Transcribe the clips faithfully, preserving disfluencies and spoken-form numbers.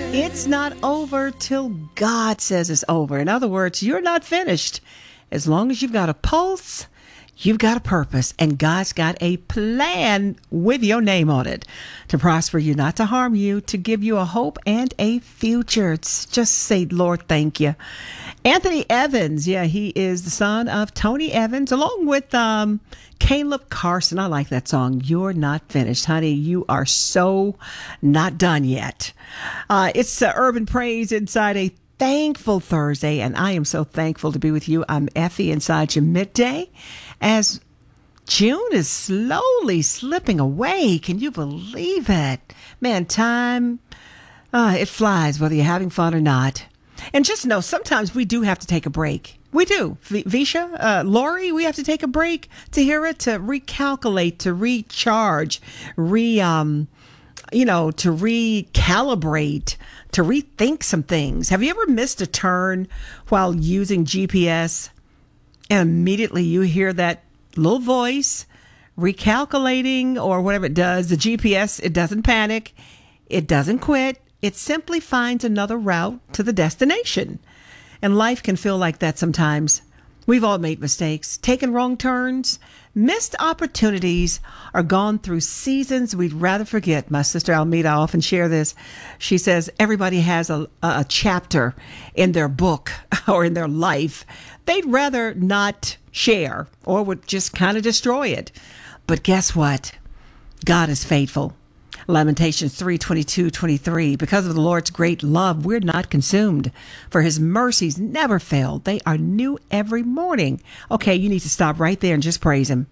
It's not over till God says it's over. In other words, you're not finished. As long as you've got a pulse, you've got a purpose, and God's got a plan with your name on it to prosper you, not to harm you, to give you a hope and a future. It's just say, Lord, thank you. Anthony Evans, yeah, he is the son of Tony Evans, along with um, Caleb Carson. I like that song. You're not finished, honey. You are so not done yet. Uh, it's uh, Urban Praise inside a Thankful Thursday, and I am so thankful to be with you. I'm Effie inside your midday as June is slowly slipping away. Can you believe it? Man, time, uh, it flies whether you're having fun or not. And just know, sometimes we do have to take a break. We do. V- Visha, uh, Lori, we have to take a break to hear it, to recalculate, to recharge, re, um, you know, to recalibrate, to rethink some things. Have you ever missed a turn while using G P S and immediately you hear that little voice recalculating or whatever it does? The G P S, it doesn't panic. It doesn't quit. It simply finds another route to the destination. And life can feel like that sometimes. We've all made mistakes, taken wrong turns, missed opportunities, or gone through seasons we'd rather forget. My sister Almeida, I often share this. She says everybody has a, a chapter in their book or in their life they'd rather not share or would just kind of destroy it. But guess what? God is faithful. Lamentations three twenty-two twenty-three. Because of the Lord's great love, we're not consumed, for his mercies never fail. They are new every morning. Okay, you need to stop right there and just praise him.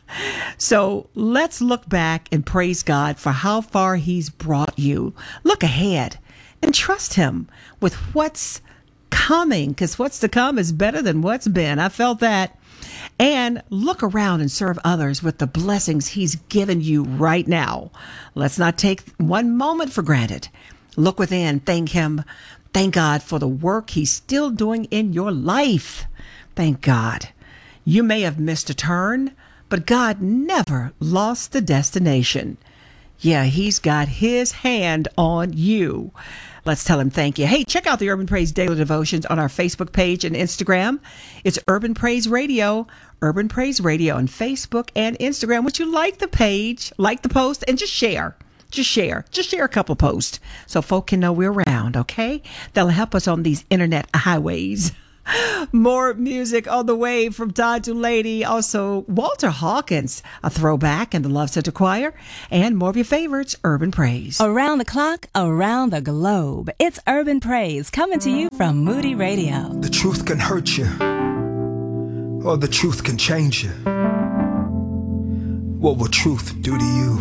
So let's look back and praise God for how far he's brought you. Look ahead and trust him with what's coming, because what's to come is better than what's been. I felt that. And look around and serve others with the blessings he's given you right now. Let's not take one moment for granted. Look within, thank him. Thank God for the work he's still doing in your life. Thank God. You may have missed a turn, but God never lost the destination. Yeah, he's got his hand on you. Let's tell him thank you. Hey, check out the Urban Praise Daily Devotions on our Facebook page and Instagram. It's Urban Praise Radio, Urban Praise Radio on Facebook and Instagram. Would you like the page, like the post, and just share? Just share. Just share a couple posts so folk can know we're around, okay? That'll help us on these internet highways. More music on the way from Todd to Lady. Also, Walter Hawkins, a throwback, and the Love Center Choir. And more of your favorites, Urban Praise. Around the clock, around the globe. It's Urban Praise coming to you from Moody Radio. The truth can hurt you, or the truth can change you. What will truth do to you?